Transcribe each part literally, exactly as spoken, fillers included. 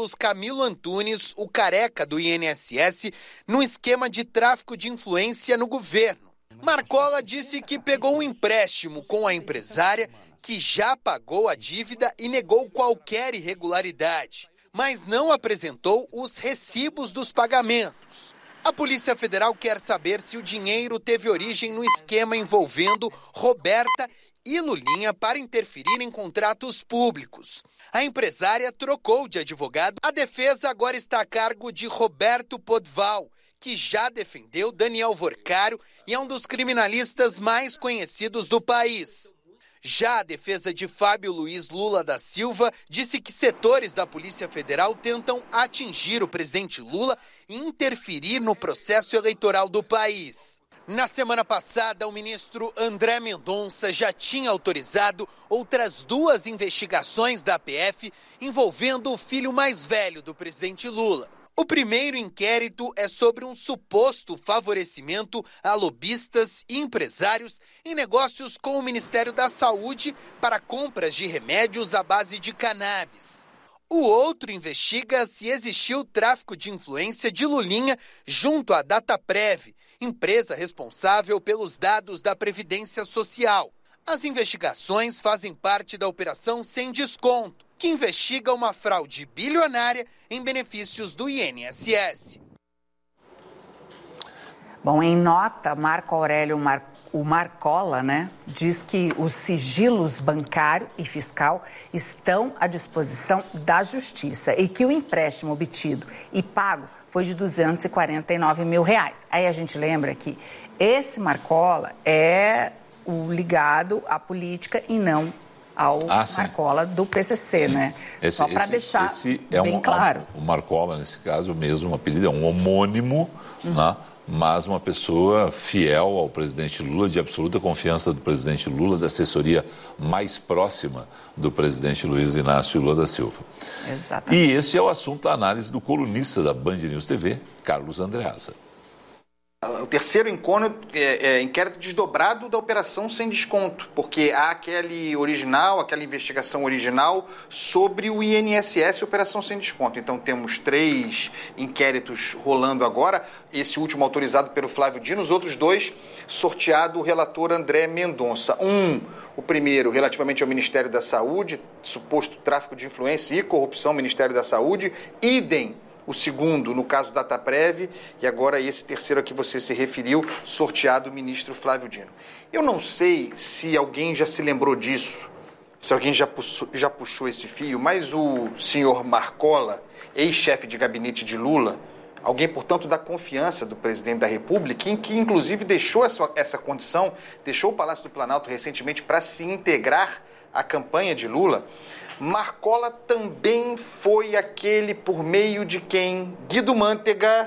Carlos Camilo Antunes, o careca do I N S S, num esquema de tráfico de influência no governo. Marcola disse que pegou um empréstimo com a empresária, que já pagou a dívida e negou qualquer irregularidade, mas não apresentou os recibos dos pagamentos. A Polícia Federal quer saber se o dinheiro teve origem no esquema envolvendo Roberta e Lulinha para interferir em contratos públicos. A empresária trocou de advogado. A defesa agora está a cargo de Roberto Podval, que já defendeu Daniel Vorcaro e é um dos criminalistas mais conhecidos do país. Já a defesa de Fábio Luiz Lula da Silva disse que setores da Polícia Federal tentam atingir o presidente Lula e interferir no processo eleitoral do país. Na semana passada, o ministro André Mendonça já tinha autorizado outras duas investigações da P F envolvendo o filho mais velho do presidente Lula. O primeiro inquérito é sobre um suposto favorecimento a lobistas e empresários em negócios com o Ministério da Saúde para compras de remédios à base de cannabis. O outro investiga se existiu tráfico de influência de Lulinha junto à Dataprev, empresa responsável pelos dados da Previdência Social. As investigações fazem parte da Operação Sem Desconto, que investiga uma fraude bilionária em benefícios do I N S S. Bom, em nota, Marco Aurélio Mar... o Marcola, né, diz que os sigilos bancário e fiscal estão à disposição da Justiça e que o empréstimo obtido e pago foi de duzentos e quarenta e nove mil reais. Aí a gente lembra que esse Marcola é o ligado à política e não ao ah, Marcola do P C C, sim. né? Esse, Só para deixar esse é bem um, claro. O Marcola, nesse caso, mesmo, o apelido é um homônimo, uhum. né? Mas uma pessoa fiel ao presidente Lula, de absoluta confiança do presidente Lula, da assessoria mais próxima do presidente Luiz Inácio Lula da Silva. Exatamente. E esse é o assunto da análise do colunista da Band News T V, Carlos Andreasa. O terceiro inquérito é, é inquérito desdobrado da Operação Sem Desconto, porque há aquele original, aquela investigação original sobre o I N S S Operação Sem Desconto. Então temos três inquéritos rolando agora, esse último autorizado pelo Flávio Dino, os outros dois sorteado o relator André Mendonça. Um, o primeiro relativamente ao Ministério da Saúde, suposto tráfico de influência e corrupção no Ministério da Saúde, idem o segundo, no caso da Dataprev, e agora esse terceiro a que você se referiu, sorteado o ministro Flávio Dino. Eu não sei se alguém já se lembrou disso, se alguém já puxou, já puxou esse fio, mas o senhor Marcola, ex-chefe de gabinete de Lula, alguém, portanto, da confiança do presidente da República, em que, inclusive, deixou essa, essa condição, deixou o Palácio do Planalto recentemente para se integrar à campanha de Lula. Marcola também foi aquele por meio de quem? Guido Mantega,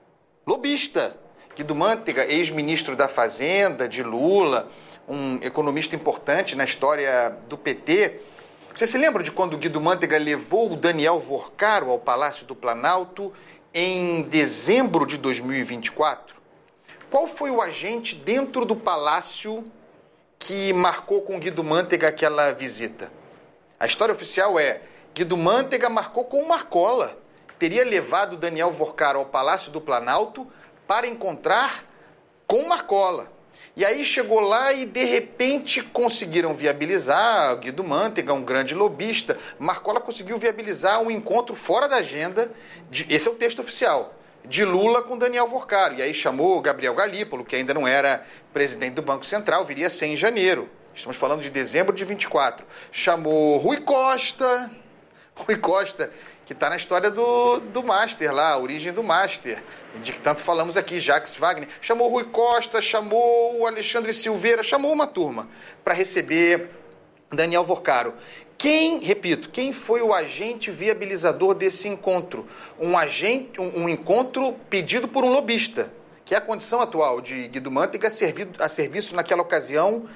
lobista. Guido Mantega, ex-ministro da Fazenda de Lula, um economista importante na história do P T. Você se lembra de quando Guido Mantega levou o Daniel Vorcaro ao Palácio do Planalto em dezembro de dois mil e vinte e quatro? Qual foi o agente dentro do palácio que marcou com Guido Mantega aquela visita? A história oficial é, Guido Mantega marcou com o Marcola. Teria levado Daniel Vorcaro ao Palácio do Planalto para encontrar com o Marcola. E aí chegou lá e, de repente, conseguiram viabilizar, Guido Mantega, um grande lobista, Marcola conseguiu viabilizar um encontro fora da agenda, de, esse é o texto oficial, de Lula com Daniel Vorcaro. E aí chamou Gabriel Galípolo, que ainda não era presidente do Banco Central, viria a ser em janeiro. Estamos falando de dezembro de vinte e quatro. Chamou Rui Costa, Rui Costa, que está na história do, do Master lá, a origem do Master, de que tanto falamos aqui, Jacques Wagner. Chamou Rui Costa, chamou o Alexandre Silveira, chamou uma turma para receber Daniel Vorcaro. Quem, repito, quem foi o agente viabilizador desse encontro? Um, agente, um, um encontro pedido por um lobista, que é a condição atual de Guido Mantega servido, a serviço naquela ocasião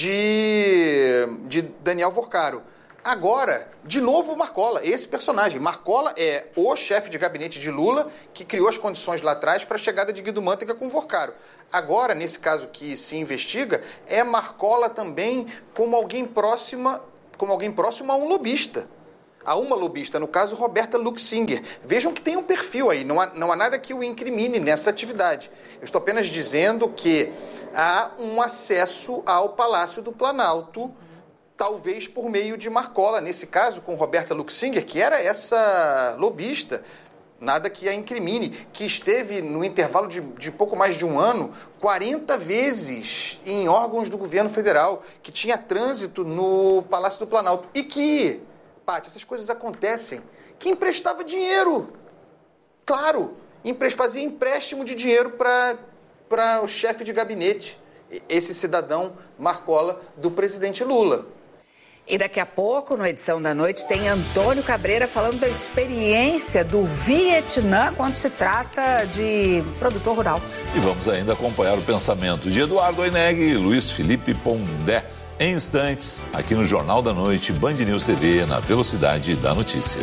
de, de Daniel Vorcaro. Agora, de novo, Marcola, esse personagem. Marcola é o chefe de gabinete de Lula que criou as condições lá atrás para a chegada de Guido Mantega com Vorcaro. Agora, nesse caso que se investiga, é Marcola também como alguém próxima, como alguém próximo a um lobista. a uma lobista, no caso, Roberta Luxinger. Vejam que tem um perfil aí, não há, não há nada que o incrimine nessa atividade. Eu estou apenas dizendo que há um acesso ao Palácio do Planalto, talvez por meio de Marcola, nesse caso com Roberta Luxinger, que era essa lobista, nada que a incrimine, que esteve no intervalo de, de pouco mais de um ano, quarenta vezes em órgãos do governo federal, que tinha trânsito no Palácio do Planalto e que, Paty, essas coisas acontecem, que emprestava dinheiro, claro, empre- fazia empréstimo de dinheiro para o chefe de gabinete, esse cidadão Marcola do presidente Lula. E daqui a pouco, no Edição da Noite, tem Antônio Cabreira falando da experiência do Vietnã quando se trata de produtor rural. E vamos ainda acompanhar o pensamento de Eduardo Oineg e Luiz Felipe Pondé em instantes, aqui no Jornal da Noite, Band News T V, na velocidade da notícia.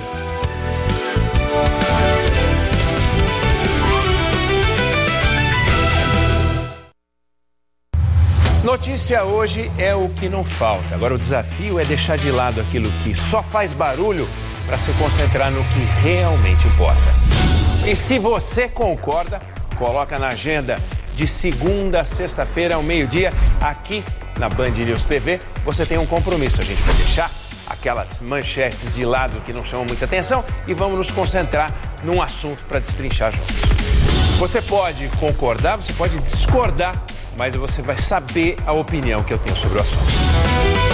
Notícia hoje é o que não falta. Agora o desafio é deixar de lado aquilo que só faz barulho para se concentrar no que realmente importa. E se você concorda, coloca na agenda de segunda a sexta-feira ao meio-dia, aqui na Band News T V. Você tem um compromisso, a gente vai deixar aquelas manchetes de lado que não chamam muita atenção e vamos nos concentrar num assunto para destrinchar juntos. Você pode concordar, você pode discordar, mas você vai saber a opinião que eu tenho sobre o assunto.